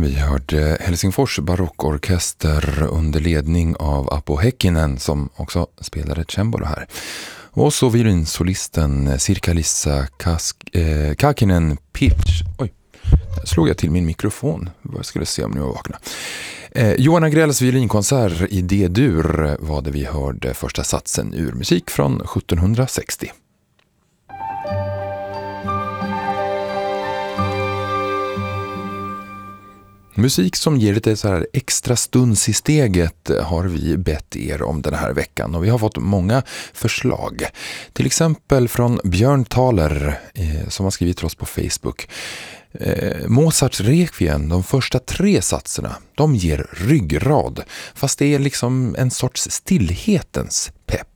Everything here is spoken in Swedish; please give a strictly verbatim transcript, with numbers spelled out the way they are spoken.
Vi hörde Helsingfors barockorkester under ledning av Apo Häkkinen som också spelade cembalo här. Och så violinsolisten Sirkka-Liisa Kask- eh, Kakinen Pitch. Oj, där slog jag till min mikrofon. Jag skulle se om ni var vakna. Eh, Johan Agrells violinkonsert i D-dur var det vi hörde första satsen ur musik från sjuttonhundrasextio. Musik som ger lite så här extra stunds i steget har vi bett er om den här veckan och vi har fått många förslag. Till exempel från Björn Thaler eh, som har skrivit till oss på Facebook. Eh, Mozarts Requiem, de första tre satserna, de ger ryggrad fast det är liksom en sorts stillhetens pepp.